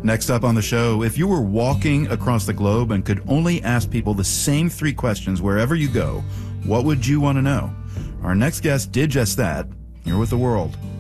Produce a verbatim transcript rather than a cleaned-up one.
Next up on the show, if you were walking across the globe and could only ask people the same three questions wherever you go, what would you want to know? Our next guest did just that. You're with The World.